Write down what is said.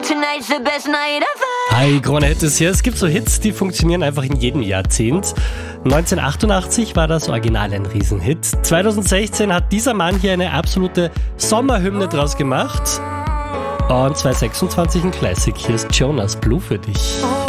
tonight's the best night ever. Hi, Krone Hit ist hier. Es gibt so Hits, die funktionieren einfach in jedem Jahrzehnt. 1988 war das Original ein Riesenhit. 2016 hat dieser Mann hier eine absolute Sommerhymne draus gemacht. Und 2026 ein Classic. Hier ist Jonas Blue für dich.